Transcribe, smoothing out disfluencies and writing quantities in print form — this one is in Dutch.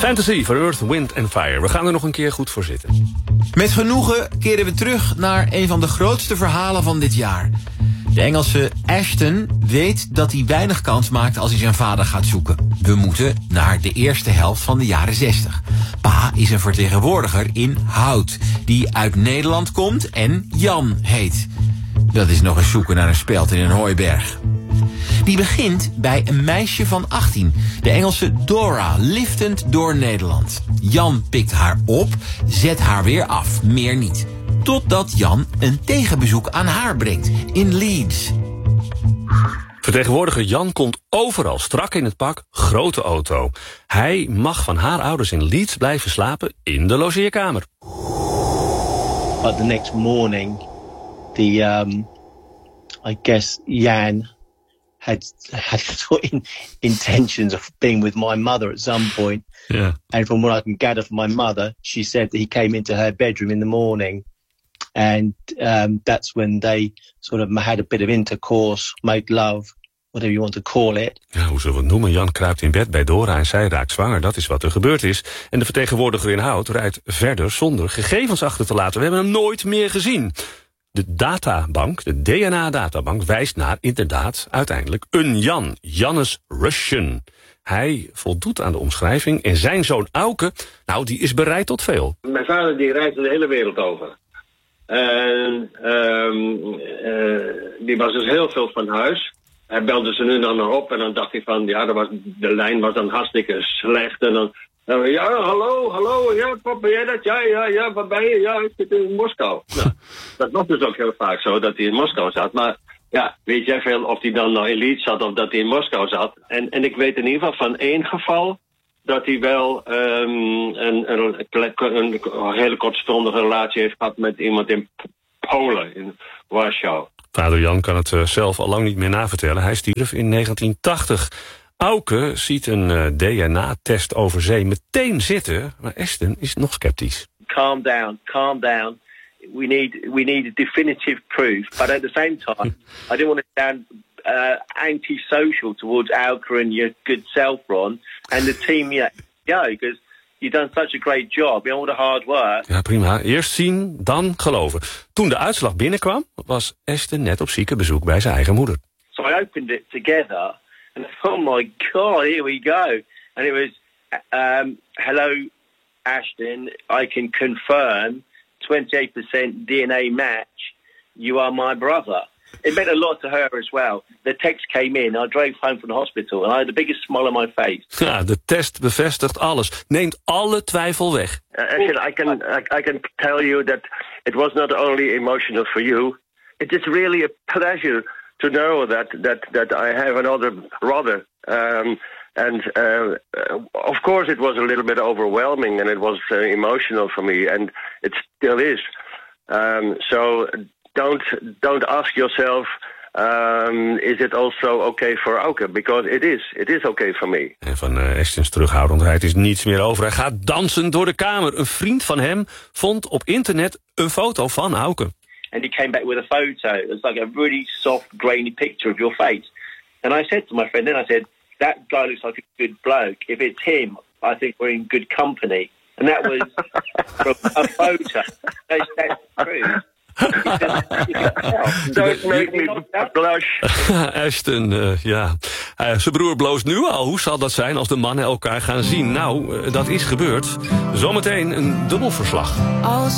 Fantasy voor Earth, Wind and Fire. We gaan er nog een keer goed voor zitten. Met genoegen keren we terug naar een van de grootste verhalen van dit jaar. De Engelse Ashton weet dat hij weinig kans maakt als hij zijn vader gaat zoeken. We moeten naar de eerste helft van de jaren 60. Pa is een vertegenwoordiger in Hout, die uit Nederland komt en Jan heet. Dat is nog eens zoeken naar een speld in een hooiberg. Die begint bij een meisje van 18, de Engelse Dora, liftend door Nederland. Jan pikt haar op, zet haar weer af, meer niet. Totdat Jan een tegenbezoek aan haar brengt, in Leeds. Vertegenwoordiger Jan komt overal, strak in het pak, grote auto. Hij mag van haar ouders in Leeds blijven slapen in de logeerkamer. But the next morning, I guess Jan had intentions of being with my mother at some point. Yeah. And from what I can gather from my mother, she said that he came into her bedroom in the morning. And that's when they sort of had a bit of intercourse, made love, whatever you want to call it. Ja, hoe zullen we het noemen? Jan kruipt in bed bij Dora en zij raakt zwanger. Dat is wat er gebeurd is. En de vertegenwoordiger in Hout rijdt verder zonder gegevens achter te laten. We hebben hem nooit meer gezien. De databank, de DNA-databank, wijst naar inderdaad uiteindelijk een Jan. Jannes Russian. Hij voldoet aan de omschrijving en zijn zoon Auke, nou, die is bereid tot veel. Mijn vader die reisde de hele wereld over. En die was dus heel veel van huis. Hij belde ze nu en dan nog op en dan dacht hij van, ja, de lijn was dan hartstikke slecht. En dan, ja, hallo, ja, papa, ben jij dat? Ja, waar ben je? Ja, ik zit in Moskou. Nou, dat was dus ook heel vaak zo, dat hij in Moskou zat. Maar ja, weet jij veel of hij dan nog in Leeds zat of dat hij in Moskou zat? En ik weet in ieder geval van één geval dat hij wel een hele kortstondige relatie heeft gehad met iemand in Polen, in Warschau. Vader Jan kan het zelf al lang niet meer navertellen. Hij stierf in 1980. Auke ziet een DNA-test over zee meteen zitten, maar Ashton is nog sceptisch. Calm down. We need a definitive proof. But at the same time, I didn't want to sound anti-social towards Auke and your good self, Ron, and the team, because you've done such a great job, all the hard work. Ja, prima. Eerst zien, dan geloven. Toen de uitslag binnenkwam, was Ashton net op ziekenbezoek bij zijn eigen moeder. So I opened it together, and oh my God, here we go. And it was, hello, Ashton, I can confirm 28% DNA match. You are my brother. It meant a lot to her as well. The text came in. I drove home from the hospital and I had the biggest smile on my face. Ja, de test bevestigt alles. Neemt alle twijfel weg. Actually, I can tell you that it was not only emotional for you. It is really a pleasure to know that I have another brother. And of course, it was a little bit overwhelming, and it was emotional for me, and it still is. So don't ask yourself, is it also okay for Auke? Because it is okay for me. En van Ashtons terughoudendheid is niets meer over. Hij gaat dansen door de kamer. Een vriend van hem vond op internet een foto van Auke. And he came back with a photo. It was like a really soft, grainy picture of your face. And I said to my friend, I said, that guy looks like a good bloke. If it's him, I think we're in good company. And that was from a photo. That's true. Don't make me blush. Ashton, ja. Zijn broer bloost nu al. Hoe zal dat zijn als de mannen elkaar gaan zien? Nou, dat is gebeurd. Zometeen een dubbelverslag.